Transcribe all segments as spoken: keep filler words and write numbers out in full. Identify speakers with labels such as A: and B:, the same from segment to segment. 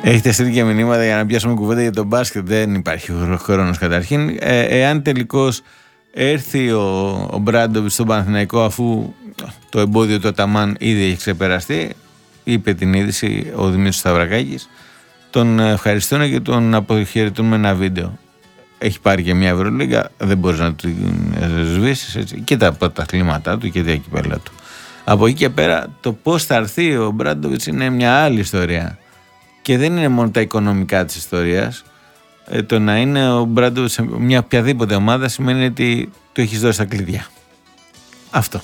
A: Έχετε στείλει και μηνύματα για να πιάσουμε κουβέντα για τον μπάσκετ. Δεν υπάρχει χρόνος καταρχήν. Ε, εάν τελικώς έρθει ο, ο Μπράντοβιτς στον Παναθηναϊκό, αφού το εμπόδιο του Αταμάν ήδη έχει ξεπεραστεί, είπε την είδηση ο Δημήτρης Σταυρακάκης, τον ευχαριστούν και τον αποχαιρετούν με ένα βίντεο. Έχει πάρει και μια Ευρωλίγκα, δεν μπορείς να του σβήσεις, έτσι, και τα πρωταθλήματά του και τα κυπέλλα του. Από εκεί και πέρα, το πώς θα έρθει ο Μπράντοβιτς είναι μια άλλη ιστορία. Και δεν είναι μόνο τα οικονομικά της ιστορίας. Ε, το να είναι ο Μπράντοβιτς σε μια οποιαδήποτε ομάδα σημαίνει ότι του έχεις δώσει τα κλειδιά. Αυτό.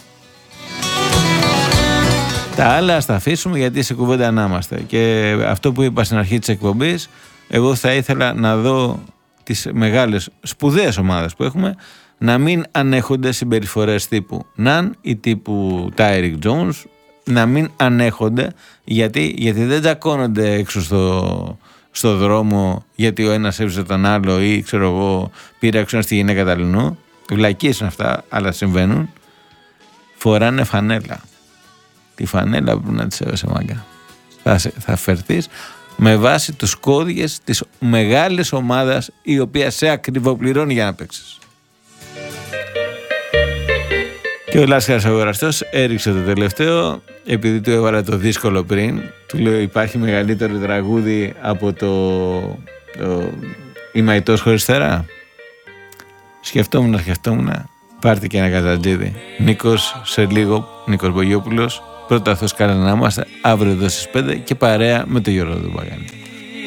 A: Τα άλλα ας τα αφήσουμε, γιατί σε κουβέντα να είμαστε. Και αυτό που είπα στην αρχή της εκπομπής, εγώ θα ήθελα να δω τις μεγάλες σπουδαίες ομάδες που έχουμε να μην ανέχονται συμπεριφορές τύπου Ναν ή τύπου Τάιρικ Τζόουνς, να μην ανέχονται, γιατί, γιατί δεν τσακώνονται έξω στο, στο δρόμο γιατί ο ένας έβρισε τον άλλο ή ξέρω εγώ πήρε έξω στη γυναίκα ταλινού. Βλακίες είναι αυτά, αλλά συμβαίνουν. Φοράνε φανέλα. Τη φανέλα που να τη σέβεσαι, μάγκα. Θα, θα φερθείς με βάση τους κώδικες της μεγάλης ομάδας η οποία σε ακριβοπληρώνει για να παίξεις. Και ο Λάσκαρας Αγοραστός έριξε το τελευταίο, επειδή του έβαλα το δύσκολο πριν. Του λέω υπάρχει μεγαλύτερο τραγούδι από το, το «Η Μαϊτός χωρίς θερά». Σκεφτόμουν, σκεφτόμουν, πάρτε και ένα Καζαντζίδι. Νίκος σε λίγο, Νίκος Μπογιόπουλος. Πρώτα αυτός, καλά να είμαστε, αύριο εδώ στις πέντε και παρέα με τον Γιώργο τον Παγάνη.